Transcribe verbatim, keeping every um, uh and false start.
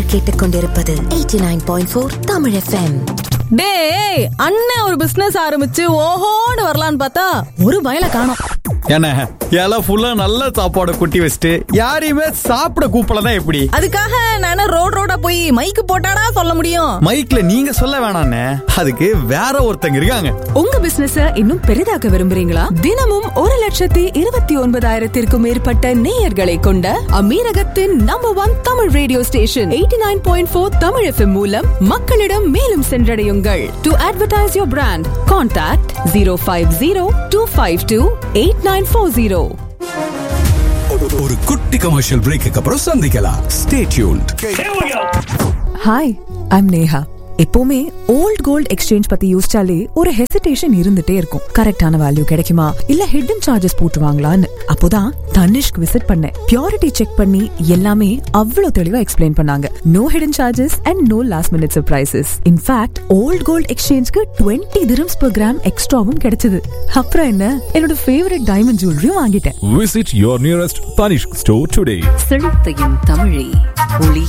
கேட்டுக்கொண்டிருப்பது eighty nine point four Tamil FM. டேய், அண்ணன் ஒரு பிசினஸ் ஆரம்பிச்சு ஓஹோன்னு வரலான்னு பார்த்தா ஒரு பயல காணோம். என்ன இலை ஃபுல்லா நல்ல சாப்பாடு கொட்டி வச்சுட்டு யாரையுமே சாப்பிட கூப்பிடலாம் எப்படி? அதுக்காக நான் ரோட் ரோடா போய் மைக்கு போட்டாடா சொல்ல முடியும்? மைக்ல நீங்க சொல்ல வேணாண்ணே, அதுக்கு வேற ஒருத்தங்க இருக்காங்க. உங்க பிசினஸ இன்னும் பெரிதாக்க விரும்புறீங்களா? தினமும் ஒரு லட்சத்தி இருபத்தி ஒன்பதாயிரத்திற்கும் மேற்பட்ட நேயர்களை கொண்ட அமீரகத்தின் number one Tamil radio station eighty nine point four Tamil FM மூலம் மக்களிடம் மேலும் சென்றடையுங்கள். To advertise your brand, contact zero five zero two five two eight nine four zero. ஒரு குட்டி கமர்ஷியல் பிரேக்கு அப்புறம் சந்திக்கலாம். Stay tuned. Hi, I'm Neha. எப்பவுமே ஓல்ட் கோல்ட் எக்ஸ்சேஞ்ச் பத்தி யோசிச்சாலே ஒரு ஹெசிடேஷன் இருந்துட்டே இருக்கும். கரெக்டான வேல்யூ கிடைக்குமா, இல்ல ஹிடன் சார்ஜஸ் போட்டுவாங்களான்னு. அப்போதான் தனிஷ்க் விசிட் பண்ணேன். பியூரிட்டி செக் பண்ணி எல்லாமே அவ்வளவு தெளிவா எக்ஸ்பிளைன் பண்ணாங்க. No hidden charges and no last minute surprises. In fact volt gold எக்ஸ்சேஞ்ச்க்கு twenty dirhams per gram எக்ஸ்ட்ராவும் கிடைச்சது. அப்புறம் என்ன, என்னோட ஃபேவரட் டைமண்ட் ஜுவல்லரியும் வாங்கிட்டேன். Visit your nearest Tanishq store today. செழித்தையும் தமிழே ஒளி